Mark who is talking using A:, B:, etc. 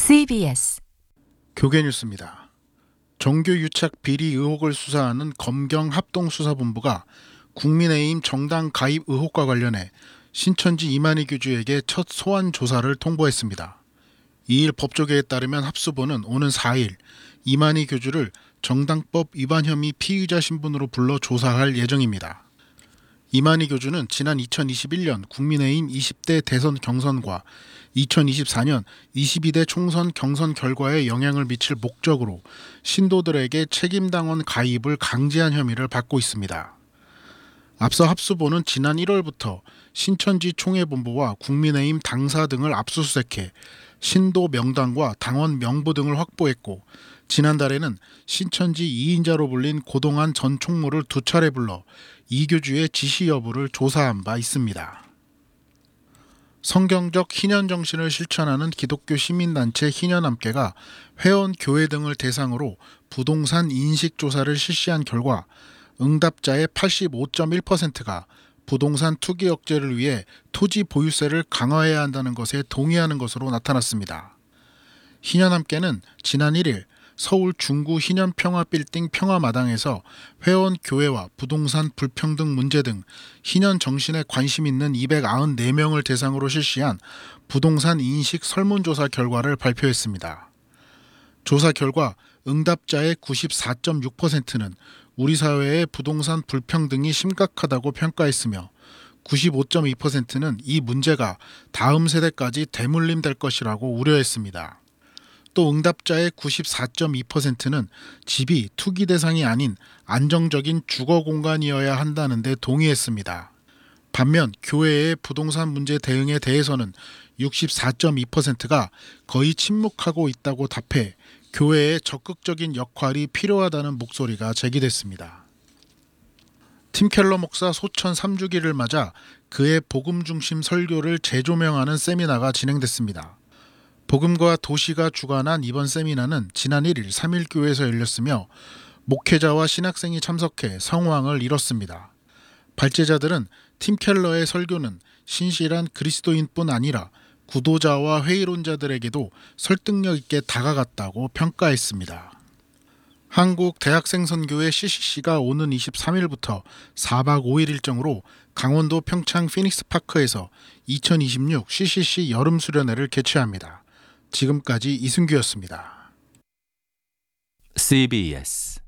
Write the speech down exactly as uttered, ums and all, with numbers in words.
A: 씨비에스
B: 교계뉴스입니다. 정규 유착 비리 의혹을 수사하는 검경 합동수사본부가 국민의힘 정당 가입 의혹과 관련해 신천지 이만희 교주에게 첫 소환 조사를 통보했습니다. 이일 법조계에 따르면 합수본은 오는 사일 이만희 교주를 정당법 위반 혐의 피의자 신분으로 불러 조사할 예정입니다. 이만희 교주는 지난 이천이십일년 국민의힘 이십대 대선 경선과 이천이십사년 이십이대 총선 경선 결과에 영향을 미칠 목적으로 신도들에게 책임당원 가입을 강제한 혐의를 받고 있습니다. 앞서 합수본은 지난 일월부터 신천지 총회본부와 국민의힘 당사 등을 압수수색해 신도 명단과 당원 명부 등을 확보했고, 지난달에는 신천지 이인자로 불린 고동환 전 총무를 두 차례 불러 이 교주의 지시 여부를 조사한 바 있습니다. 성경적 희년 정신을 실천하는 기독교 시민단체 희년함께가 회원 교회 등을 대상으로 부동산 인식 조사를 실시한 결과 응답자의 팔십오 점 일 퍼센트가 부동산 투기 억제를 위해 토지 보유세를 강화해야 한다는 것에 동의하는 것으로 나타났습니다. 희년함께는 지난 일일 서울 중구 희년평화빌딩 평화마당에서 회원 교회와 부동산 불평등 문제 등 희년 정신에 관심 있는 이백구십사 명을 대상으로 실시한 부동산 인식 설문조사 결과를 발표했습니다. 조사 결과 응답자의 구십사 점 육 퍼센트는 우리 사회의 부동산 불평등이 심각하다고 평가했으며 구십오 점 이 퍼센트는 이 문제가 다음 세대까지 대물림될 것이라고 우려했습니다. 또 응답자의 구십사 점 이 퍼센트는 집이 투기 대상이 아닌 안정적인 주거 공간이어야 한다는 데 동의했습니다. 반면 교회의 부동산 문제 대응에 대해서는 육십사 점 이 퍼센트가 거의 침묵하고 있다고 답해 교회의 적극적인 역할이 필요하다는 목소리가 제기됐습니다. 팀 켈러 목사 소천 삼 주기를 맞아 그의 복음 중심 설교를 재조명하는 세미나가 진행됐습니다. 복음과 도시가 주관한 이번 세미나는 지난 일일 삼일교회에서 열렸으며 목회자와 신학생이 참석해 성황을 이뤘습니다. 발제자들은 팀 켈러의 설교는 신실한 그리스도인뿐 아니라 구도자와 회의론자들에게도 설득력 있게 다가갔다고 평가했습니다. 한국대학생선교회 씨씨씨가 오는 이십삼일부터 사박 오일 일정으로 강원도 평창 피닉스파크에서 이천이십육 씨씨씨 여름수련회를 개최합니다. 지금까지 이승규였습니다.
A: 씨비에스